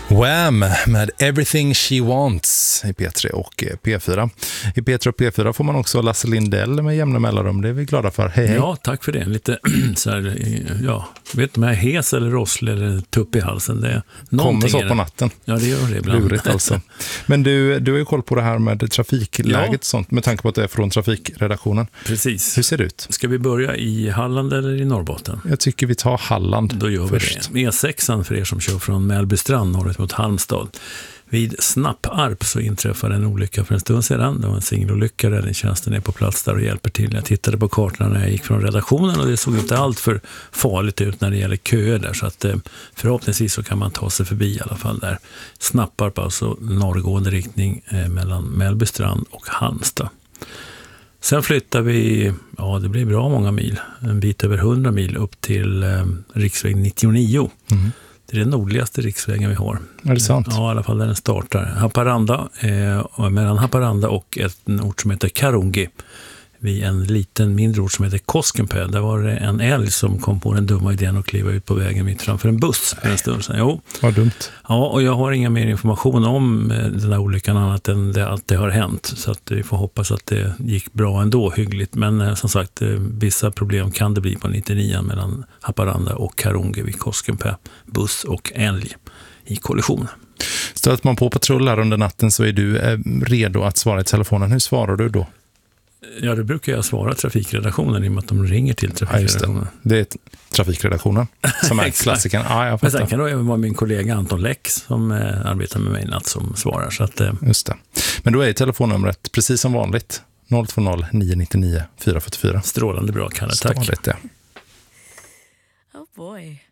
Wham! Med Everything She Wants i P3 och P4. I P3 och P4 får man också Lasse Lindell med jämna mellanrum. Det är vi glada för. Hej, hej. Ja, tack för det. Lite så här, ja, vet du, med hes eller rossel eller tupp i halsen. Det är kommer så på natten. Ja, det gör det ibland. Lurigt alltså. Men du har ju koll på det här med trafikläget och sånt, med tanke på att det är från trafikredaktionen. Precis. Hur ser det ut? Ska vi börja i Halland eller i Norrbotten? Jag tycker vi tar Halland. Då gör först. vi det. E6 för er som kör från Mellbystrand norrut mot Halmstad. Vid Snapparp så inträffade en olycka för en stund sedan. Det var en singelolycka. Räddningstjänsten är på plats där och hjälper till. Jag tittade på kartorna när jag gick från redaktionen och det såg inte allt för farligt ut när det gäller köer där. Så att förhoppningsvis så kan man ta sig förbi i alla fall där. Snapparp, alltså norrgående riktning mellan Mellbystrand och Halmstad. Sen flyttar vi, ja det blir bra många mil, en bit över 100 mil upp till riksväg 99. Mm. Det är den nordligaste riksvägen vi har. Är det sant? Ja, i alla fall där den startar. Haparanda, mellan Haparanda och en ort som heter Karungi. Vid en liten mindre ort som heter Koskenpää. Där var det en älg som kom på den dumma idén att kliva ut på vägen mitt framför en buss för en stund sedan. Jo. Vad dumt. Ja, och jag har inga mer information om den här olyckan annat än att det har hänt. Så att vi får hoppas att det gick bra ändå, hyggligt. Men som sagt, vissa problem kan det bli på 99 mellan Haparanda och Karungi vid Koskenpää. Buss och älg i kollision. Stöter man på patrull här under natten så är du redo att svara i telefonen. Hur svarar du då? Ja, det brukar jag svara trafikredaktionen i och med att de ringer till trafikredaktionen. Ja, det är trafikredaktionen som är klassikern. Ja, men sen kan det även vara min kollega Anton Lex som arbetar med mig natt som svarar. Så att, just det. Men då är telefonnumret precis som vanligt 020 999 444. Strålande bra, Kalle. Tack. Stadigt, ja. Oh boy.